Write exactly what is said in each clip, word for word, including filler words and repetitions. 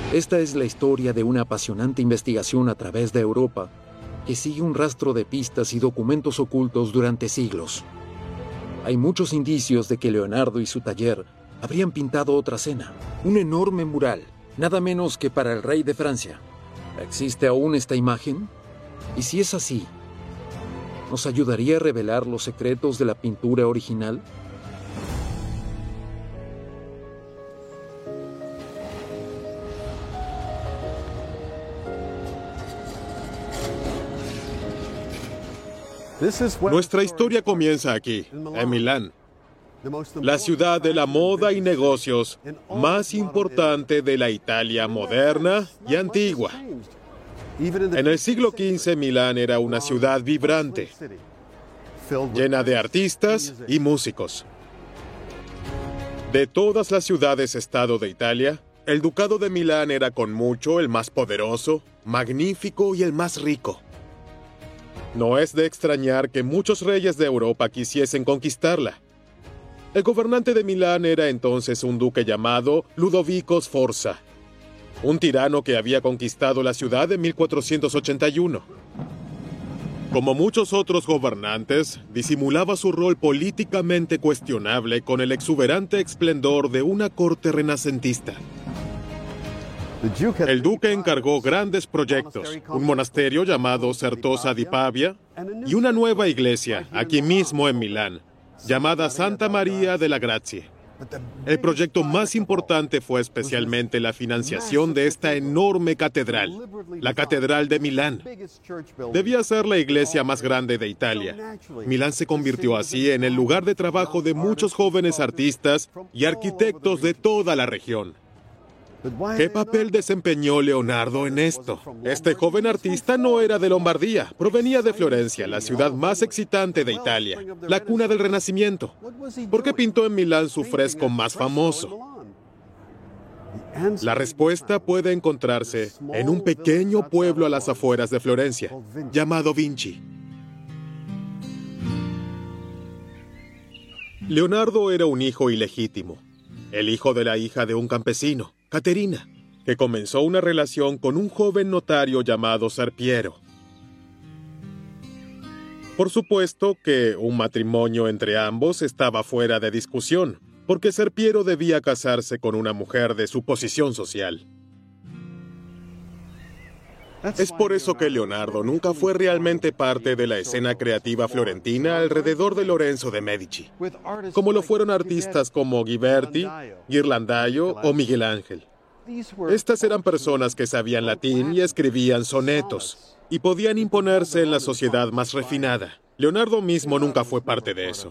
Esta es la historia de una apasionante investigación a través de Europa que sigue un rastro de pistas y documentos ocultos durante siglos. Hay muchos indicios de que Leonardo y su taller habrían pintado otra escena, un enorme mural, nada menos que para el rey de Francia. ¿Existe aún esta imagen? Y si es así, ¿nos ayudaría a revelar los secretos de la pintura original? Nuestra historia comienza aquí, en Milán, la ciudad de la moda y negocios más importante de la Italia moderna y antigua. En el siglo quince, Milán era una ciudad vibrante, llena de artistas y músicos. De todas las ciudades-estado de Italia, el Ducado de Milán era con mucho el más poderoso, magnífico y el más rico. No es de extrañar que muchos reyes de Europa quisiesen conquistarla. El gobernante de Milán era entonces un duque llamado Ludovico Sforza, un tirano que había conquistado la ciudad en mil cuatrocientos ochenta y uno. Como muchos otros gobernantes, disimulaba su rol políticamente cuestionable con el exuberante esplendor de una corte renacentista. El duque encargó grandes proyectos, un monasterio llamado Certosa di Pavia y una nueva iglesia, aquí mismo en Milán, llamada Santa María de la Grazie. El proyecto más importante fue especialmente la financiación de esta enorme catedral, la Catedral de Milán. Debía ser la iglesia más grande de Italia. Milán se convirtió así en el lugar de trabajo de muchos jóvenes artistas y arquitectos de toda la región. ¿Qué papel desempeñó Leonardo en esto? Este joven artista no era de Lombardía, provenía de Florencia, la ciudad más excitante de Italia, la cuna del Renacimiento. ¿Por qué pintó en Milán su fresco más famoso? La respuesta puede encontrarse en un pequeño pueblo a las afueras de Florencia, llamado Vinci. Leonardo era un hijo ilegítimo, el hijo de la hija de un campesino, Caterina, que comenzó una relación con un joven notario llamado Serpiero. Por supuesto que un matrimonio entre ambos estaba fuera de discusión, porque Serpiero debía casarse con una mujer de su posición social. Es por eso que Leonardo nunca fue realmente parte de la escena creativa florentina alrededor de Lorenzo de Medici, como lo fueron artistas como Ghiberti, Ghirlandaio o Miguel Ángel. Estas eran personas que sabían latín y escribían sonetos, y podían imponerse en la sociedad más refinada. Leonardo mismo nunca fue parte de eso.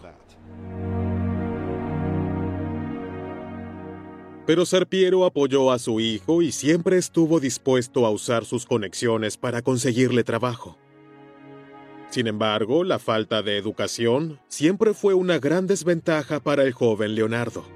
Pero Serpiero apoyó a su hijo y siempre estuvo dispuesto a usar sus conexiones para conseguirle trabajo. Sin embargo, la falta de educación siempre fue una gran desventaja para el joven Leonardo.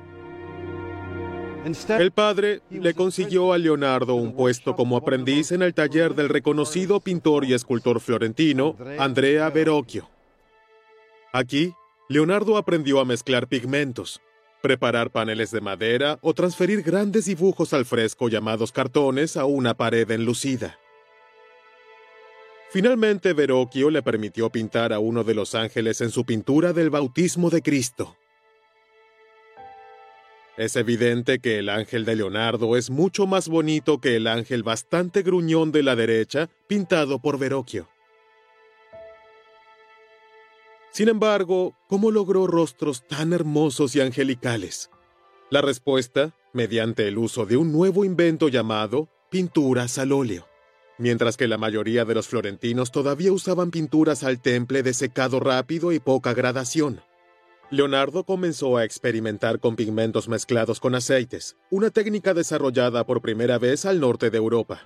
El padre le consiguió a Leonardo un puesto como aprendiz en el taller del reconocido pintor y escultor florentino Andrea Verrocchio. Aquí, Leonardo aprendió a mezclar pigmentos, preparar paneles de madera o transferir grandes dibujos al fresco llamados cartones a una pared enlucida. Finalmente, Verrocchio le permitió pintar a uno de los ángeles en su pintura del bautismo de Cristo. Es evidente que el ángel de Leonardo es mucho más bonito que el ángel bastante gruñón de la derecha, pintado por Verrocchio. Sin embargo, ¿cómo logró rostros tan hermosos y angelicales? La respuesta, mediante el uso de un nuevo invento llamado pinturas al óleo. Mientras que la mayoría de los florentinos todavía usaban pinturas al temple de secado rápido y poca gradación, Leonardo comenzó a experimentar con pigmentos mezclados con aceites, una técnica desarrollada por primera vez al norte de Europa.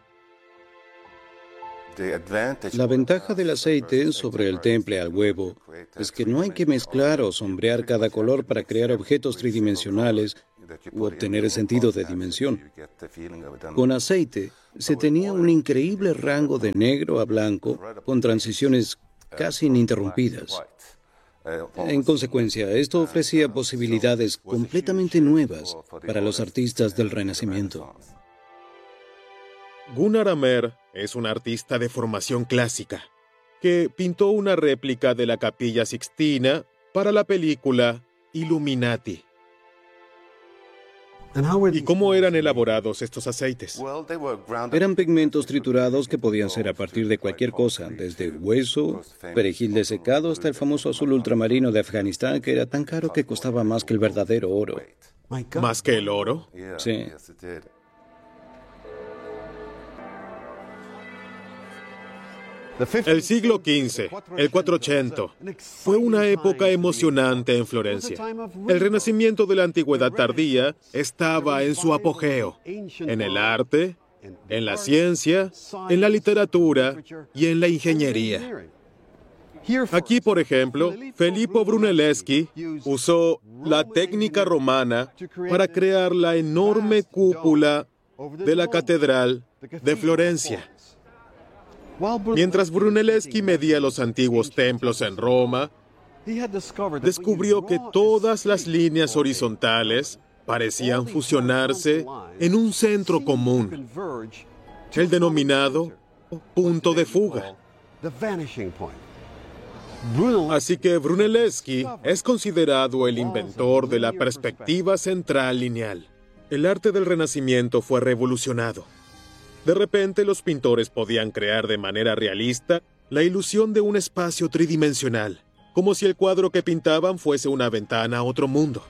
La ventaja del aceite sobre el temple al huevo es que no hay que mezclar o sombrear cada color para crear objetos tridimensionales u obtener el sentido de dimensión. Con aceite se tenía un increíble rango de negro a blanco con transiciones casi ininterrumpidas. En consecuencia, esto ofrecía posibilidades completamente nuevas para los artistas del Renacimiento. Gunnar Amer es un artista de formación clásica que pintó una réplica de la Capilla Sixtina para la película Illuminati. ¿Y cómo eran elaborados estos aceites? Eran pigmentos triturados que podían ser a partir de cualquier cosa, desde hueso, perejil desecado hasta el famoso azul ultramarino de Afganistán, que era tan caro que costaba más que el verdadero oro. ¿Más que el oro? Sí. El siglo quince, el cuatrocientos, fue una época emocionante en Florencia. El renacimiento de la antigüedad tardía estaba en su apogeo, en el arte, en la ciencia, en la literatura y en la ingeniería. Aquí, por ejemplo, Filippo Brunelleschi usó la técnica romana para crear la enorme cúpula de la Catedral de Florencia. Mientras Brunelleschi medía los antiguos templos en Roma, descubrió que todas las líneas horizontales parecían fusionarse en un centro común, el denominado punto de fuga. Así que Brunelleschi es considerado el inventor de la perspectiva central lineal. El arte del Renacimiento fue revolucionado. De repente, los pintores podían crear de manera realista la ilusión de un espacio tridimensional, como si el cuadro que pintaban fuese una ventana a otro mundo.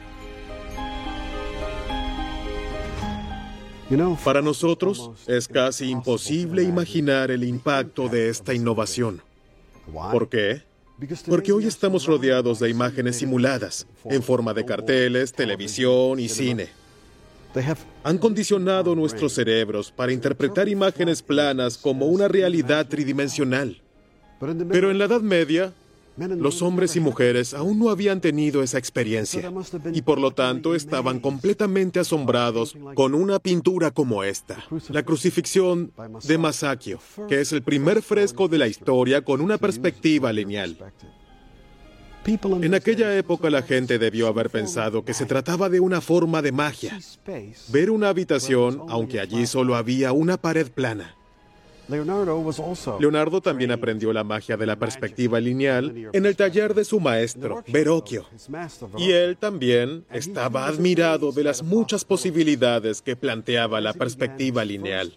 Para nosotros, es casi imposible imaginar el impacto de esta innovación. ¿Por qué? Porque hoy estamos rodeados de imágenes simuladas, en forma de carteles, televisión y cine. Han condicionado nuestros cerebros para interpretar imágenes planas como una realidad tridimensional. Pero en la Edad Media, los hombres y mujeres aún no habían tenido esa experiencia y por lo tanto estaban completamente asombrados con una pintura como esta, la Crucifixión de Masaccio, que es el primer fresco de la historia con una perspectiva lineal. En aquella época la gente debió haber pensado que se trataba de una forma de magia. Ver una habitación, aunque allí solo había una pared plana. Leonardo también aprendió la magia de la perspectiva lineal en el taller de su maestro, Verrocchio. Y él también estaba admirado de las muchas posibilidades que planteaba la perspectiva lineal.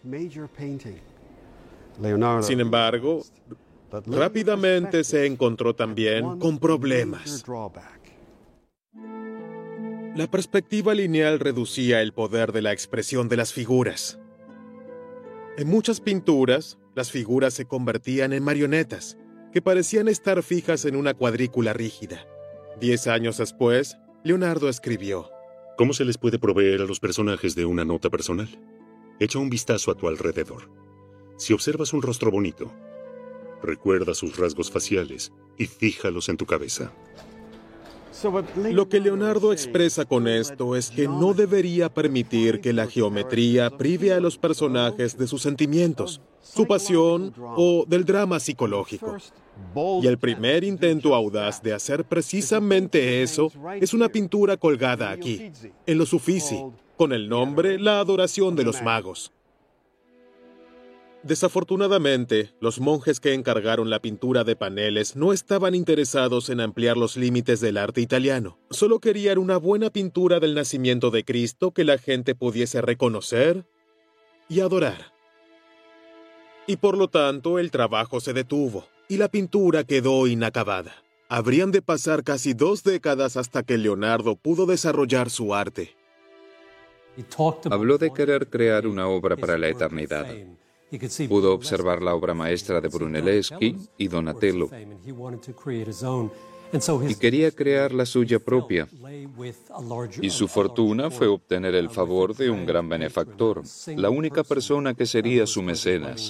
Sin embargo, rápidamente se encontró también con problemas. La perspectiva lineal reducía el poder de la expresión de las figuras. En muchas pinturas, las figuras se convertían en marionetas, que parecían estar fijas en una cuadrícula rígida. Diez años después, Leonardo escribió: ¿Cómo se les puede proveer a los personajes de una nota personal? Echa un vistazo a tu alrededor. Si observas un rostro bonito, recuerda sus rasgos faciales y fíjalos en tu cabeza. Lo que Leonardo expresa con esto es que no debería permitir que la geometría prive a los personajes de sus sentimientos, su pasión o del drama psicológico. Y el primer intento audaz de hacer precisamente eso es una pintura colgada aquí, en los Uffizi, con el nombre La Adoración de los Magos. Desafortunadamente, los monjes que encargaron la pintura de paneles no estaban interesados en ampliar los límites del arte italiano. Solo querían una buena pintura del nacimiento de Cristo que la gente pudiese reconocer y adorar. Y por lo tanto, el trabajo se detuvo y la pintura quedó inacabada. Habrían de pasar casi dos décadas hasta que Leonardo pudo desarrollar su arte. Habló de querer crear una obra para la eternidad. Pudo observar la obra maestra de Brunelleschi y Donatello, y quería crear la suya propia. Y su fortuna fue obtener el favor de un gran benefactor, la única persona que sería su mecenas.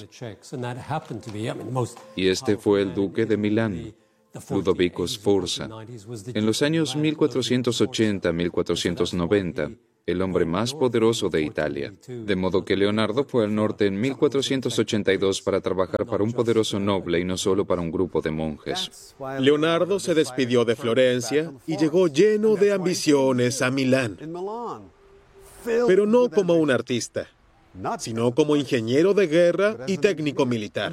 Y este fue el duque de Milán, Ludovico Sforza. En los años mil cuatrocientos ochenta a mil cuatrocientos noventa, el hombre más poderoso de Italia. De modo que Leonardo fue al norte en mil cuatrocientos ochenta y dos para trabajar para un poderoso noble y no solo para un grupo de monjes. Leonardo se despidió de Florencia y llegó lleno de ambiciones a Milán. Pero no como un artista, sino como ingeniero de guerra y técnico militar.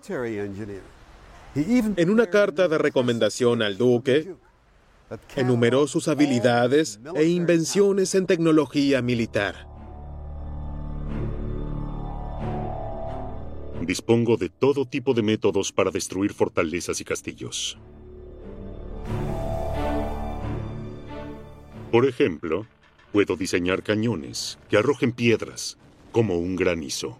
En una carta de recomendación al duque, enumeró sus habilidades e invenciones en tecnología militar. Dispongo de todo tipo de métodos para destruir fortalezas y castillos. Por ejemplo, puedo diseñar cañones que arrojen piedras como un granizo.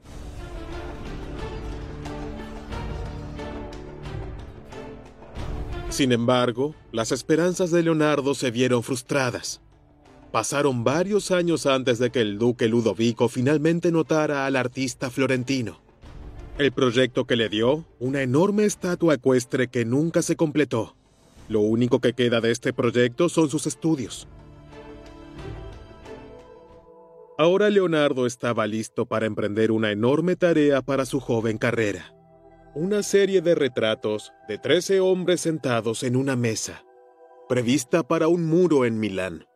Sin embargo, las esperanzas de Leonardo se vieron frustradas. Pasaron varios años antes de que el duque Ludovico finalmente notara al artista florentino. El proyecto que le dio, una enorme estatua ecuestre que nunca se completó. Lo único que queda de este proyecto son sus estudios. Ahora Leonardo estaba listo para emprender una enorme tarea para su joven carrera. Una serie de retratos de trece hombres sentados en una mesa, prevista para un muro en Milán.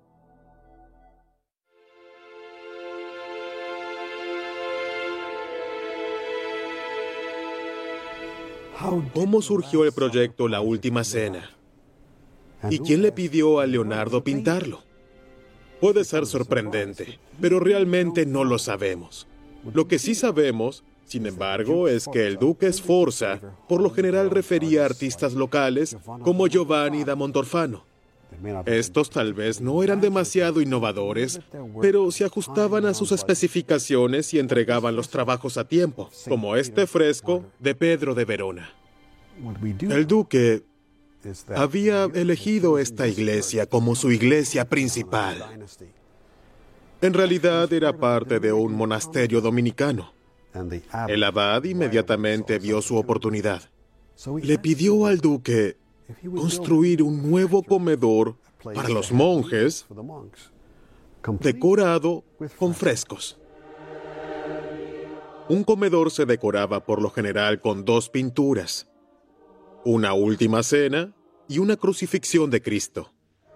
¿Cómo surgió el proyecto La Última Cena? ¿Y quién le pidió a Leonardo pintarlo? Puede ser sorprendente, pero realmente no lo sabemos. Lo que sí sabemos, sin embargo, es que el duque Sforza por lo general refería a artistas locales como Giovanni da Montorfano. Estos tal vez no eran demasiado innovadores, pero se ajustaban a sus especificaciones y entregaban los trabajos a tiempo, como este fresco de Pedro de Verona. El duque había elegido esta iglesia como su iglesia principal. En realidad era parte de un monasterio dominicano. El abad inmediatamente vio su oportunidad. Le pidió al duque construir un nuevo comedor para los monjes, decorado con frescos. Un comedor se decoraba por lo general con dos pinturas, una Última Cena y una crucifixión de Cristo.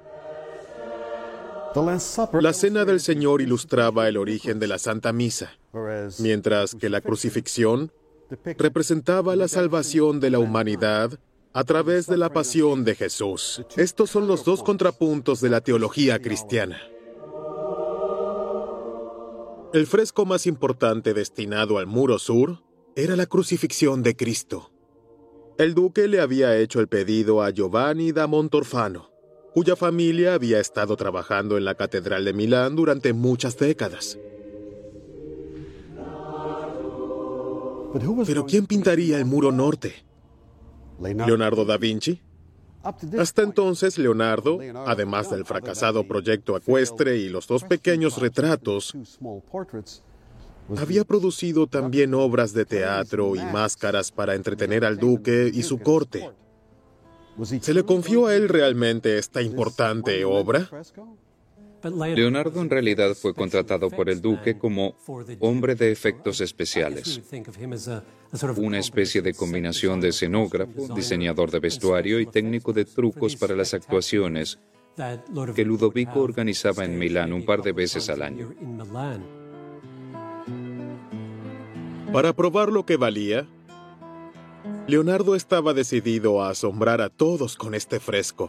La Cena del Señor ilustraba el origen de la Santa Misa, mientras que la crucifixión representaba la salvación de la humanidad a través de la pasión de Jesús. Estos son los dos contrapuntos de la teología cristiana. El fresco más importante destinado al muro sur era la crucifixión de Cristo. El duque le había hecho el pedido a Giovanni da Montorfano, cuya familia había estado trabajando en la Catedral de Milán durante muchas décadas. ¿Pero quién pintaría el muro norte? ¿Leonardo da Vinci? Hasta entonces, Leonardo, además del fracasado proyecto ecuestre y los dos pequeños retratos, había producido también obras de teatro y máscaras para entretener al duque y su corte. ¿Se le confió a él realmente esta importante obra? Leonardo en realidad fue contratado por el duque como hombre de efectos especiales, una especie de combinación de escenógrafo, diseñador de vestuario y técnico de trucos para las actuaciones que Ludovico organizaba en Milán un par de veces al año. Para probar lo que valía, Leonardo estaba decidido a asombrar a todos con este fresco.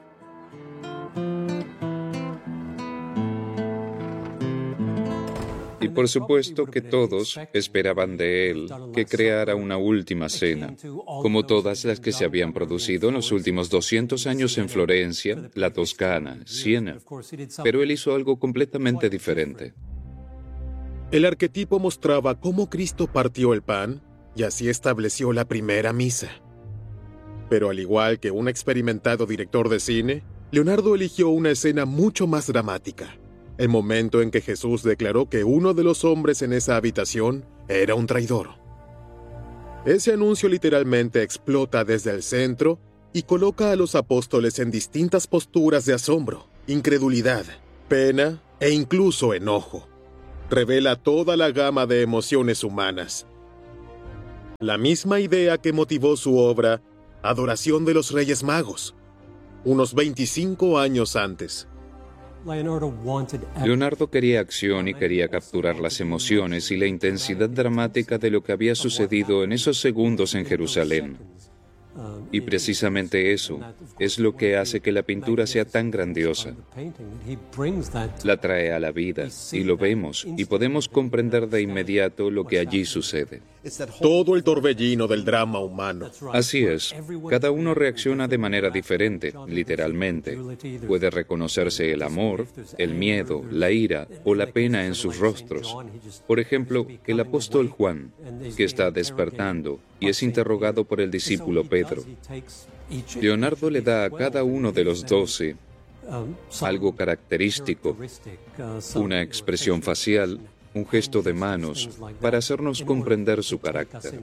Y por supuesto que todos esperaban de él que creara una última cena, como todas las que se habían producido en los últimos doscientos años en Florencia, la Toscana, Siena. Pero él hizo algo completamente diferente. El arquetipo mostraba cómo Cristo partió el pan y así estableció la primera misa. Pero al igual que un experimentado director de cine, Leonardo eligió una escena mucho más dramática. El momento en que Jesús declaró que uno de los hombres en esa habitación era un traidor. Ese anuncio literalmente explota desde el centro y coloca a los apóstoles en distintas posturas de asombro, incredulidad, pena e incluso enojo. Revela toda la gama de emociones humanas. La misma idea que motivó su obra Adoración de los Reyes Magos, unos veinticinco años antes. Leonardo quería acción y quería capturar las emociones y la intensidad dramática de lo que había sucedido en esos segundos en Jerusalén. Y precisamente eso es lo que hace que la pintura sea tan grandiosa. La trae a la vida y lo vemos y podemos comprender de inmediato lo que allí sucede. Todo el torbellino del drama humano. Así es. Cada uno reacciona de manera diferente, literalmente. Puede reconocerse el amor, el miedo, la ira o la pena en sus rostros. Por ejemplo, el apóstol Juan, que está despertando y es interrogado por el discípulo Pedro. Leonardo le da a cada uno de los doce algo característico, una expresión facial, un gesto de manos, para hacernos comprender su carácter.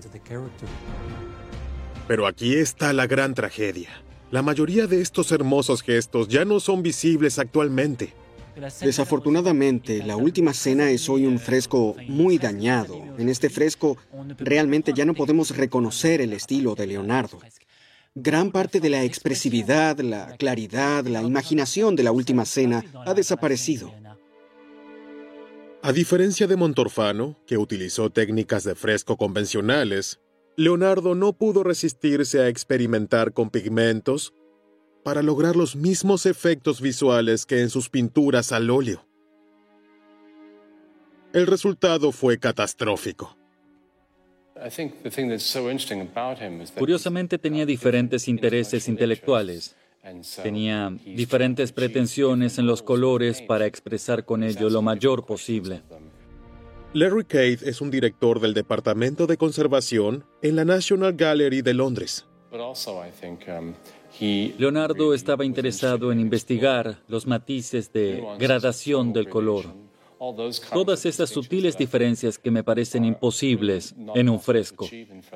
Pero aquí está la gran tragedia. La mayoría de estos hermosos gestos ya no son visibles actualmente. Desafortunadamente, la última cena es hoy un fresco muy dañado. En este fresco, realmente ya no podemos reconocer el estilo de Leonardo. Gran parte de la expresividad, la claridad, la imaginación de la última cena ha desaparecido. A diferencia de Montorfano, que utilizó técnicas de fresco convencionales, Leonardo no pudo resistirse a experimentar con pigmentos para lograr los mismos efectos visuales que en sus pinturas al óleo. El resultado fue catastrófico. Curiosamente tenía diferentes intereses intelectuales. Tenía diferentes pretensiones en los colores para expresar con ello lo mayor posible. Larry Cade es un director del Departamento de Conservación en la National Gallery de Londres. Leonardo estaba interesado en investigar los matices de gradación del color. Todas esas sutiles diferencias que me parecen imposibles en un fresco.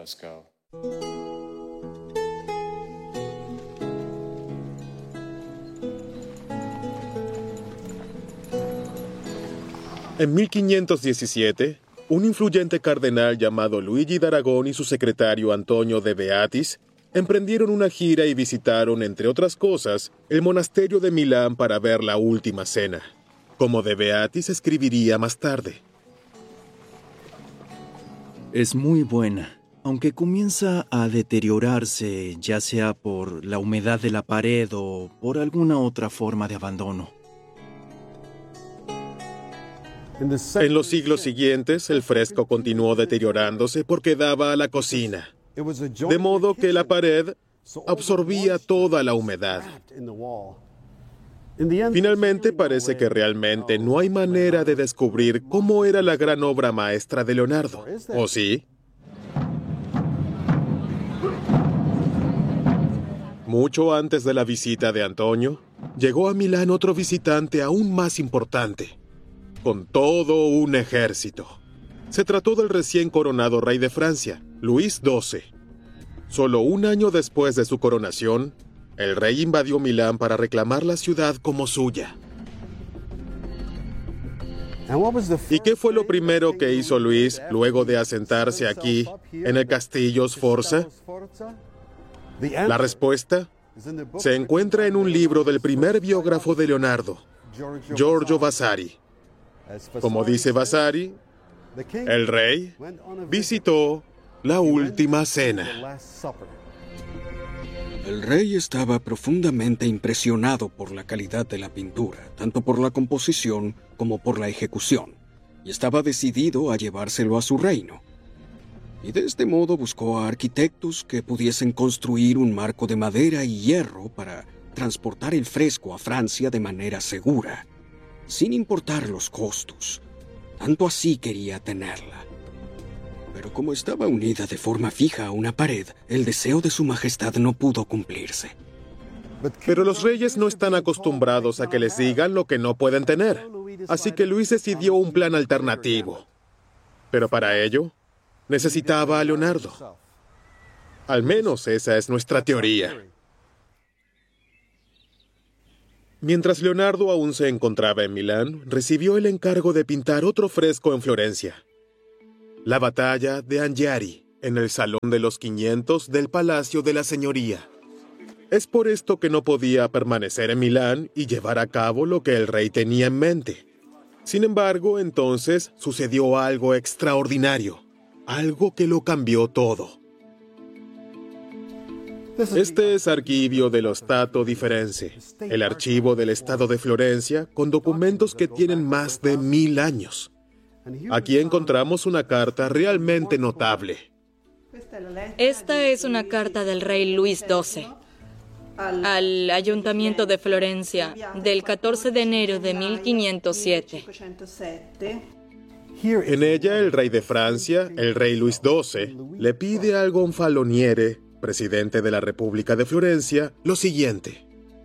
En mil quinientos diecisiete, un influyente cardenal llamado Luigi d'Aragón y su secretario Antonio de Beatis emprendieron una gira y visitaron, entre otras cosas, el monasterio de Milán para ver la última cena, como de Beatis escribiría más tarde. Es muy buena, aunque comienza a deteriorarse, ya sea por la humedad de la pared o por alguna otra forma de abandono. En los siglos siguientes, el fresco continuó deteriorándose porque daba a la cocina, de modo que la pared absorbía toda la humedad. Finalmente, parece que realmente no hay manera de descubrir cómo era la gran obra maestra de Leonardo, ¿o sí? Mucho antes de la visita de Antonio, llegó a Milán otro visitante aún más importante, con todo un ejército. Se trató del recién coronado rey de Francia, Luis doce. Solo un año después de su coronación, el rey invadió Milán para reclamar la ciudad como suya. ¿Y qué fue lo primero que hizo Luis luego de asentarse aquí, en el castillo Sforza? La respuesta se encuentra en un libro del primer biógrafo de Leonardo, Giorgio Vasari. Como dice Vasari, el rey visitó la última cena. El rey estaba profundamente impresionado por la calidad de la pintura, tanto por la composición como por la ejecución, y estaba decidido a llevárselo a su reino. Y de este modo buscó a arquitectos que pudiesen construir un marco de madera y hierro para transportar el fresco a Francia de manera segura, sin importar los costos. Tanto así quería tenerla. Pero como estaba unida de forma fija a una pared, el deseo de su majestad no pudo cumplirse. Pero los reyes no están acostumbrados a que les digan lo que no pueden tener. Así que Luis decidió un plan alternativo. Pero para ello, necesitaba a Leonardo. Al menos esa es nuestra teoría. Mientras Leonardo aún se encontraba en Milán, recibió el encargo de pintar otro fresco en Florencia. La batalla de Anghiari, en el Salón de los quinientos del Palacio de la Señoría. Es por esto que no podía permanecer en Milán y llevar a cabo lo que el rey tenía en mente. Sin embargo, entonces sucedió algo extraordinario, algo que lo cambió todo. Este es Archivio dello Stato di Firenze, el archivo del Estado de Florencia, con documentos que tienen más de mil años. Aquí encontramos una carta realmente notable. Esta es una carta del rey Luis doce al Ayuntamiento de Florencia del catorce de enero de mil quinientos siete. En ella, el rey de Francia, el rey Luis doce, le pide al gonfaloniere, presidente de la República de Florencia, lo siguiente.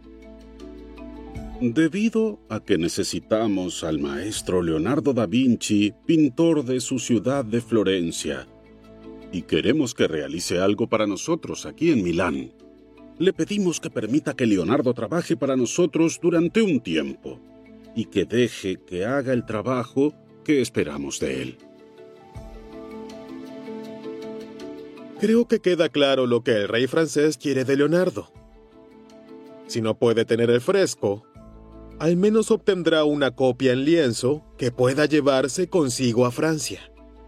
Debido a que necesitamos al maestro Leonardo da Vinci, pintor de su ciudad de Florencia, y queremos que realice algo para nosotros aquí en Milán, le pedimos que permita que Leonardo trabaje para nosotros durante un tiempo y que deje que haga el trabajo que esperamos de él. Creo que queda claro lo que el rey francés quiere de Leonardo. Si no puede tener el fresco, al menos obtendrá una copia en lienzo que pueda llevarse consigo a Francia.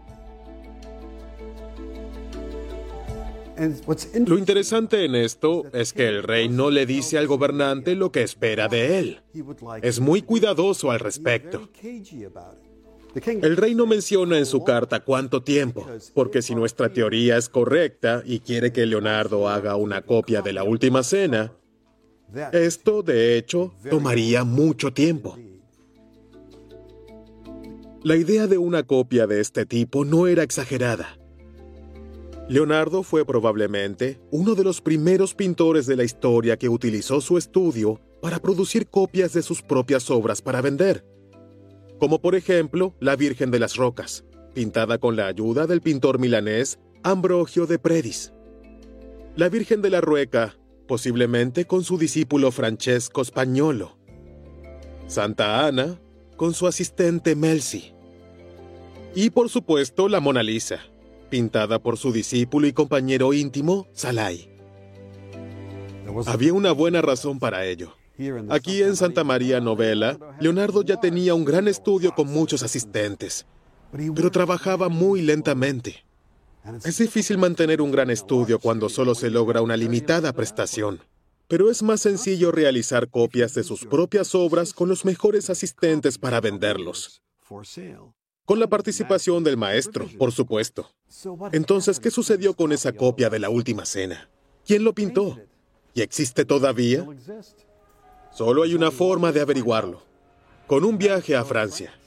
Lo interesante en esto es que el rey no le dice al gobernante lo que espera de él. Es muy cuidadoso al respecto. El rey no menciona en su carta cuánto tiempo, porque si nuestra teoría es correcta y quiere que Leonardo haga una copia de la Última Cena, esto, de hecho, tomaría mucho tiempo. La idea de una copia de este tipo no era exagerada. Leonardo fue probablemente uno de los primeros pintores de la historia que utilizó su estudio para producir copias de sus propias obras para vender, como por ejemplo la Virgen de las Rocas, pintada con la ayuda del pintor milanés Ambrogio de Predis. La Virgen de la Rueca, posiblemente con su discípulo Francesco Spagnolo. Santa Ana, con su asistente Melzi. Y por supuesto la Mona Lisa, pintada por su discípulo y compañero íntimo, Salai. Había una buena razón para ello. Aquí en Santa María Novella, Leonardo ya tenía un gran estudio con muchos asistentes, pero trabajaba muy lentamente. Es difícil mantener un gran estudio cuando solo se logra una limitada prestación, pero es más sencillo realizar copias de sus propias obras con los mejores asistentes para venderlos. Con la participación del maestro, por supuesto. Entonces, ¿qué sucedió con esa copia de la Última Cena? ¿Quién lo pintó? ¿Y existe todavía? Solo hay una forma de averiguarlo. Con un viaje a Francia.